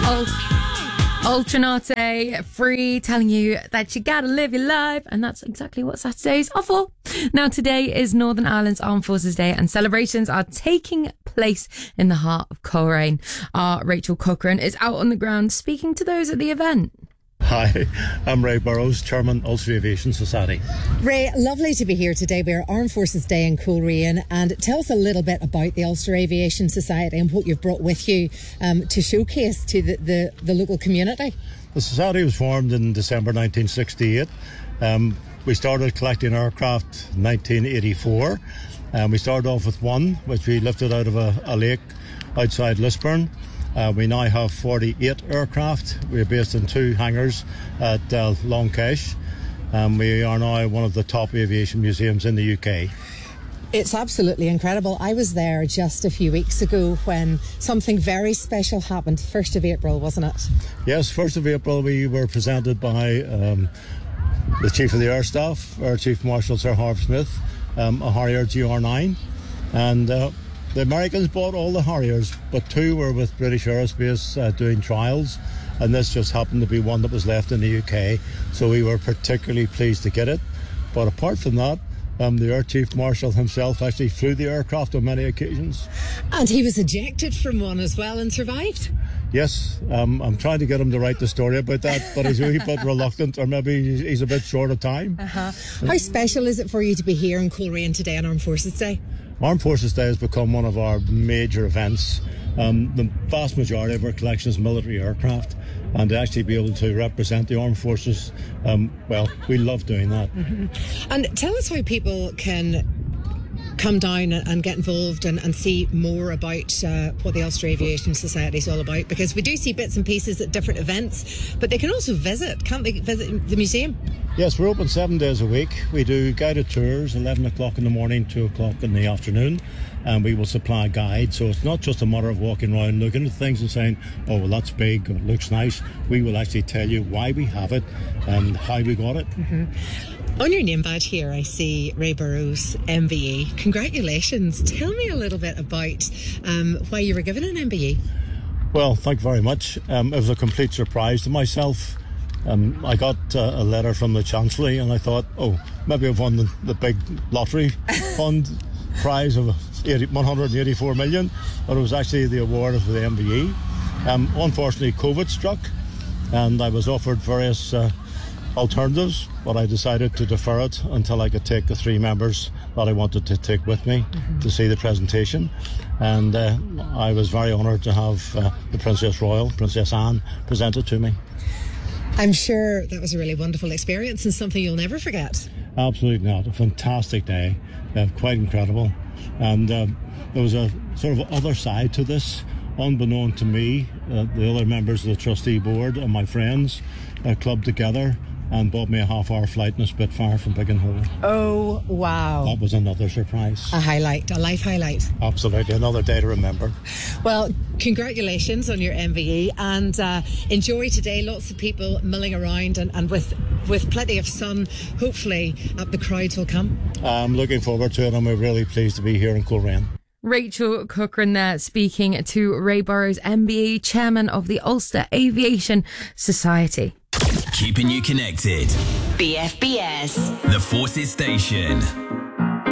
Ultranate Free, telling you that you gotta live your life, and that's exactly what Saturdays are for. Now, today is Northern Ireland's Armed Forces Day, and celebrations are taking place in the heart of Coleraine. Our Rachel Cochrane is out on the ground speaking to those at the event. Hi, I'm Ray Burrows, Chairman, Ulster Aviation Society. Ray, lovely to be here today. We're Armed Forces Day in Coleraine, and tell us a little bit about the Ulster Aviation Society and what you've brought with you to showcase to the local community. The Society was formed in December 1968. We started collecting aircraft in 1984. We started off with one, which we lifted out of a lake outside Lisburn. We now have 48 aircraft. We're based in 2 hangars at Longkesh. We are now one of the top aviation museums in the UK. It's absolutely incredible. I was there just a few weeks ago when something very special happened. 1st of April, wasn't it? Yes, 1st of April we were presented by the Chief of the Air Staff, our Chief Marshal Sir Harv Smith, a Harrier GR9. And the Americans bought all the Harriers, but 2 were with British Aerospace doing trials, and this just happened to be one that was left in the UK, so we were particularly pleased to get it. But apart from that, the Air Chief Marshal himself actually flew the aircraft on many occasions. And he was ejected from one as well and survived? Yes, I'm trying to get him to write the story about that, but he's a wee bit reluctant, or maybe he's a bit short of time. How special is it for you to be here in Coleraine today on Armed Forces Day? Armed Forces Day has become one of our major events. The vast majority of our collection is military aircraft, and to actually be able to represent the armed forces, well, we love doing that. Mm-hmm. And tell us how people can come down and get involved and see more about what the Ulster Aviation Society is all about, because we do see bits and pieces at different events, but they can also visit, can't they, visit the museum? Yes, we're open 7 days a week. We do guided tours, 11 o'clock in the morning, 2 o'clock in the afternoon, and we will supply guides. So it's not just a matter of walking around looking at things and saying, oh, well, that's big, or it looks nice. We will actually tell you why we have it and how we got it. Mm-hmm. On your name badge here, I see Ray Burrows, MBE. Congratulations. Tell me a little bit about why you were given an MBE. Well, thank you very much. It was a complete surprise to myself. I got a letter from the Chancellery, and I thought, oh, maybe I've won the big lottery fund prize of 184 million, but it was actually the award of the MBE. Unfortunately, COVID struck, and I was offered various alternatives, but I decided to defer it until I could take the 3 members that I wanted to take with me to see the presentation. And I was very honoured to have the Princess Royal, Princess Anne, present it to me. I'm sure that was a really wonderful experience and something you'll never forget. Absolutely not. A fantastic day. Quite incredible. And there was a sort of other side to this. Unbeknown to me, the other members of the trustee board and my friends clubbed together and bought me a half-hour flight in a Spitfire from Biggin-Hole. Oh, wow. That was another surprise. A highlight, a life highlight. Absolutely, another day to remember. Well, congratulations on your MBE, and enjoy today. Lots of people milling around, and with plenty of sun, hopefully the crowds will come. I'm looking forward to it, and we're really pleased to be here in Coleraine. Rachel Cochrane there speaking to Ray Burrows, MBE, Chairman of the Ulster Aviation Society. Keeping you connected. BFBS. The Forces Station.